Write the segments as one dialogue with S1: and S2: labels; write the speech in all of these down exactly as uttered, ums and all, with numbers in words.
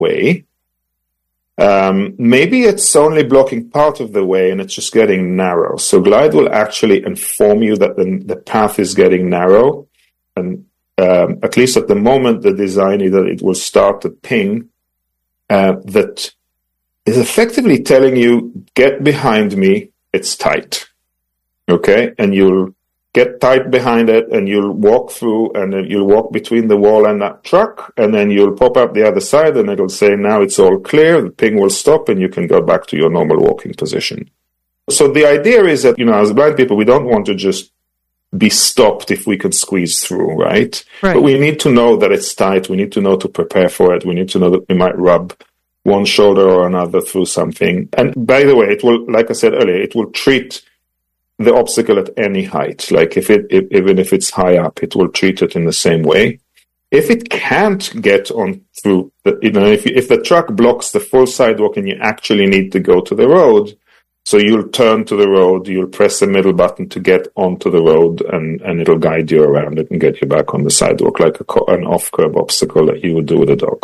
S1: way. Um, maybe it's only blocking part of the way and it's just getting narrow. So Glide will actually inform you that the, the path is getting narrow. And um, at least at the moment, the design is that it will start a ping uh, that is effectively telling you, get behind me, it's tight. Okay? And you'll get tight behind it and you'll walk through and then you'll walk between the wall and that truck and then you'll pop up the other side and it'll say, now it's all clear, the ping will stop and you can go back to your normal walking position. So the idea is that, you know, as blind people, we don't want to just be stopped if we can squeeze through, right? right? But we need to know that it's tight. We need to know to prepare for it. We need to know that we might rub one shoulder or another through something. And by the way, it will, like I said earlier, it will treat the obstacle at any height. Like if it, if, even if it's high up, it will treat it in the same way. If it can't get on through, the, you know, if if the truck blocks the full sidewalk and you actually need to go to the road, so you'll turn to the road, you'll press the middle button to get onto the road, and, and it'll guide you around it and get you back on the sidewalk like a, an off-curb obstacle that you would do with a dog.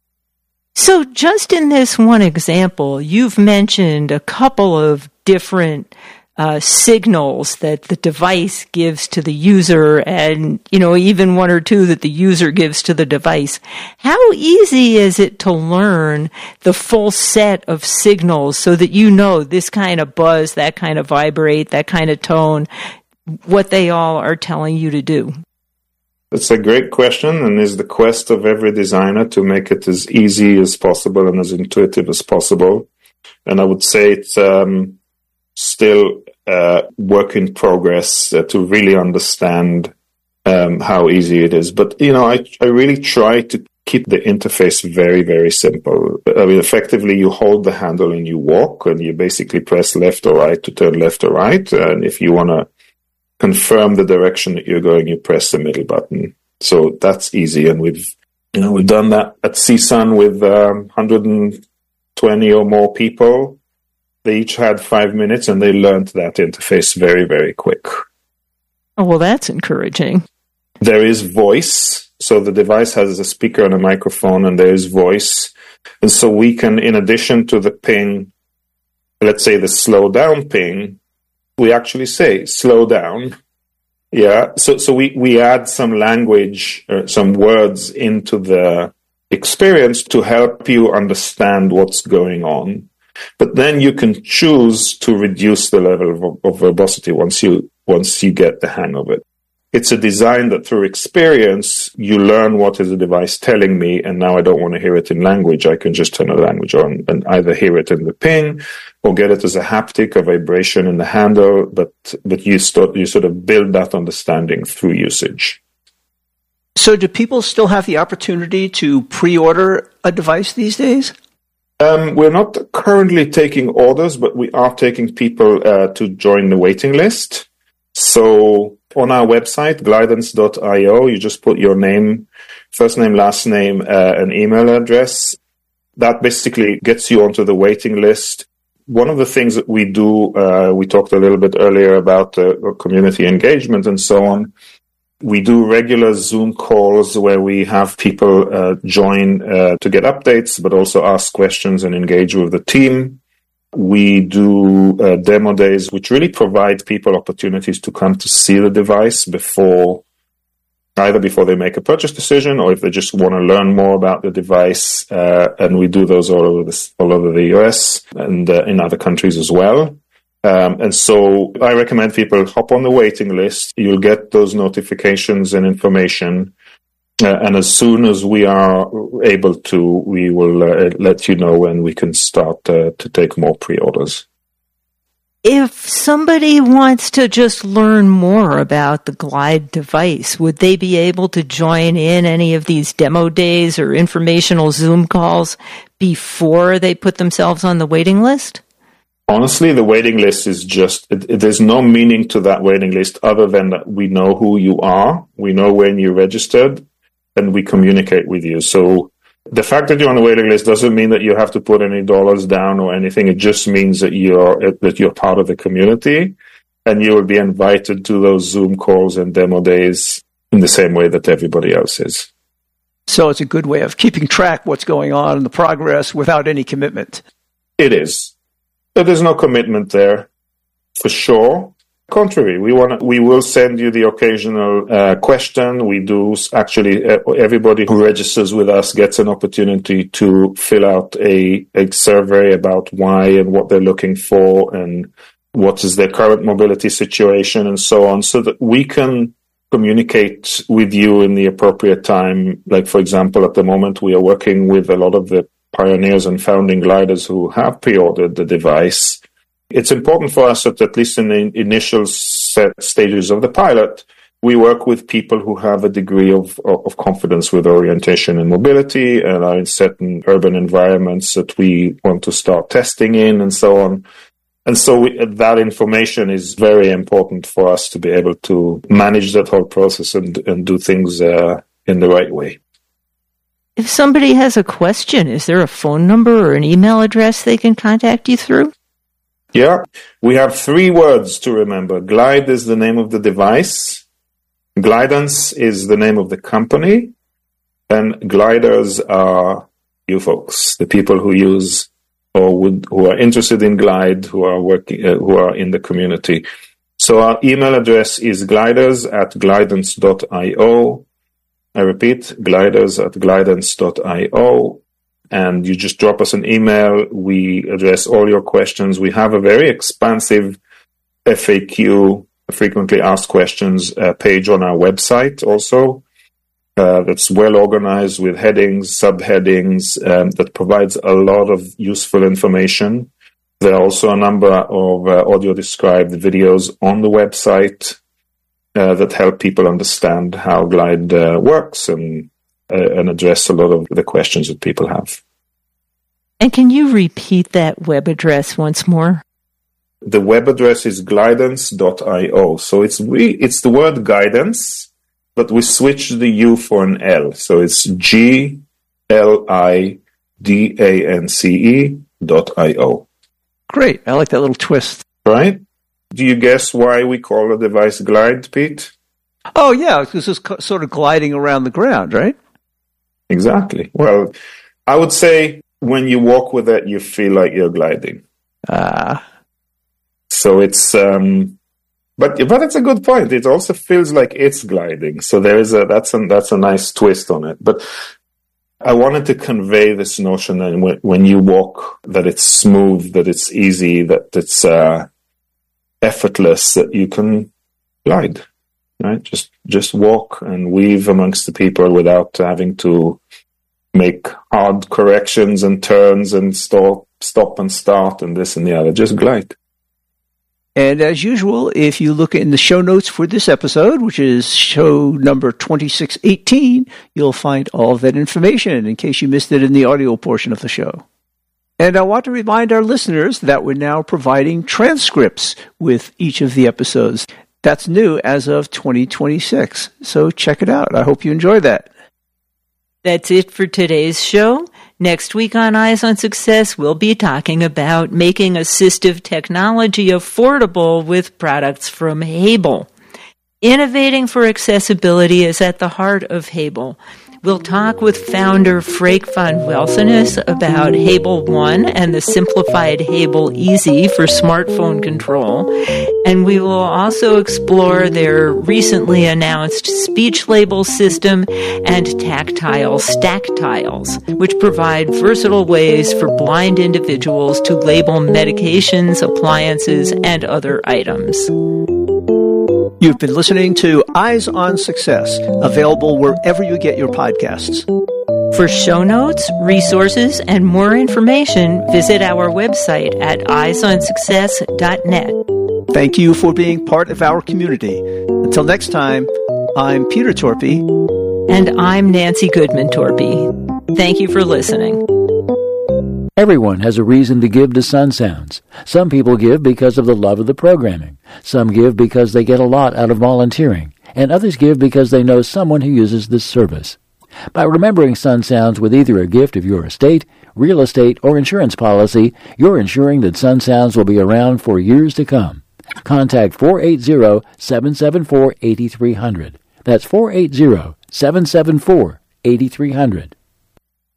S2: So just in this one example, you've mentioned a couple of different Uh, signals that the device gives to the user and, you know, even one or two that the user gives to the device. How easy is it to learn the full set of signals so that you know this kind of buzz, that kind of vibrate, that kind of tone, what they all are telling you to do?
S1: That's a great question, and is the quest of every designer to make it as easy as possible and as intuitive as possible. And I would say it's um, still uh, work in progress uh, to really understand um, how easy it is. But, you know, I, I really try to keep the interface very, very simple. I mean, effectively, you hold the handle and you walk, and you basically press left or right to turn left or right. And if you want to confirm the direction that you're going, you press the middle button. So that's easy. And we've, you know, we've done that at C S U N with um, one hundred twenty or more people. They each had five minutes and they learned that interface very, very quick.
S2: Oh, well, that's encouraging.
S1: There is voice. So the device has a speaker and a microphone, and there is voice. And so we can, in addition to the ping, let's say the slow down ping, we actually say slow down. Yeah. So, so we, we add some language, uh, some words into the experience to help you understand what's going on. But then you can choose to reduce the level of, of verbosity once you once you get the hang of it. It's a design that through experience, you learn what is the device telling me, and now I don't want to hear it in language. I can just turn the language on and either hear it in the ping or get it as a haptic, a vibration in the handle, but but you, start, you sort of build that understanding through usage.
S3: So do people still have the opportunity to pre-order a device these days?
S1: Um, we're not currently taking orders, but we are taking people uh, to join the waiting list. So on our website, glidance dot io, you just put your name, first name, last name, uh, and email address. That basically gets you onto the waiting list. One of the things that we do, uh, we talked a little bit earlier about uh, community engagement and so on. We do regular Zoom calls where we have people uh, join uh, to get updates, but also ask questions and engage with the team. We do uh, demo days, which really provide people opportunities to come to see the device before, either before they make a purchase decision or if they just want to learn more about the device. Uh, and we do those all over the, all over the U S and uh, in other countries as well. Um, and so I recommend people hop on the waiting list. You'll get those notifications and information. Uh, and as soon as we are able to, we will uh, let you know when we can start uh, to take more pre-orders.
S2: If somebody wants to just learn more about the Glide device, would they be able to join in any of these demo days or informational Zoom calls before they put themselves on the waiting list?
S1: Honestly, the waiting list is just, it, it, there's no meaning to that waiting list other than that we know who you are, we know when you registered, and we communicate with you. So the fact that you're on the waiting list doesn't mean that you have to put any dollars down or anything. It just means that you're, that you're part of the community, and you will be invited to those Zoom calls and demo days in the same way that everybody else is.
S3: So it's a good way of keeping track what's going on and the progress without any commitment.
S1: It is. But there's no commitment there, for sure. Contrary, we want we will send you the occasional uh, question. We do actually. Uh, everybody who registers with us gets an opportunity to fill out a, a survey about why and what they're looking for and what is their current mobility situation and so on, so that we can communicate with you in the appropriate time. Like, for example, at the moment we are working with a lot of the pioneers and founding gliders who have pre-ordered the device. It's important for us that at least in the initial set stages of the pilot, we work with people who have a degree of, of confidence with orientation and mobility and are in certain urban environments that we want to start testing in and so on. And so we, that information is very important for us to be able to manage that whole process and, and do things uh, in the right way.
S2: If somebody has a question, is there a phone number or an email address they can contact you through?
S1: Yeah, we have three words to remember. Glide is the name of the device. Glidance is the name of the company. And gliders are you folks, the people who use or would, who are interested in Glide, who are working, uh, who are in the community. So our email address is gliders at glidance dot io. I repeat, gliders at glidance dot io. And you just drop us an email. We address all your questions. We have a very expansive F A Q, frequently asked questions, uh, page on our website also. Uh, that's well organized with headings, subheadings, um, that provides a lot of useful information. There are also a number of uh, audio-described videos on the website uh, that help people understand how Glide uh, works and uh, and address a lot of the questions that people have.
S2: And can you repeat that web address once more?
S1: The web address is glidance dot io. So it's re- it's the word guidance, but we switched the U for an L. So it's G L I D A N C E dot I O.
S3: Great. I like that little twist.
S1: Right? Do you guess why we call the device Glide, Pete?
S3: Oh, yeah, because it's sort of gliding around the ground, right?
S1: Exactly. Well, I would say when you walk with it, you feel like you're gliding.
S3: Ah. Uh.
S1: So it's... um But but it's a good point. It also feels like it's gliding. So there is a that's a that's a nice twist on it. But I wanted to convey this notion that when, when you walk, that it's smooth, that it's easy, that it's uh, effortless, that you can glide, right? Just just walk and weave amongst the people without having to make hard corrections and turns and stop stop and start and this and the other. Just glide.
S3: And as usual, if you look in the show notes for this episode, which is show number twenty-six eighteen, you'll find all of that information in case you missed it in the audio portion of the show. And I want to remind our listeners that we're now providing transcripts with each of the episodes. That's new as of twenty twenty-six. So check it out. I hope you enjoy that.
S2: That's it for today's show. Next week on Eyes on Success, we'll be talking about making assistive technology affordable with products from Hable. Innovating for accessibility is at the heart of Hable. We'll talk with founder Freek van Welsenis about Hable One and the simplified Hable Easy for smartphone control. And we will also explore their recently announced speech label system and tactile stack tiles, which provide versatile ways for blind individuals to label medications, appliances, and other items.
S3: You've been listening to Eyes on Success, available wherever you get your podcasts.
S2: For show notes, resources, and more information, visit our website at eyes on success dot net.
S3: Thank you for being part of our community. Until next time, I'm Peter Torpy.
S2: And I'm Nancy Goodman Torpy. Thank you for listening.
S4: Everyone has a reason to give to Sun Sounds. Some people give because of the love of the programming. Some give because they get a lot out of volunteering. And others give because they know someone who uses this service. By remembering Sun Sounds with either a gift of your estate, real estate, or insurance policy, you're ensuring that Sun Sounds will be around for years to come. Contact four eight zero, seven seven four, eight three zero zero. That's four eight zero, seven seven four, eight three hundred.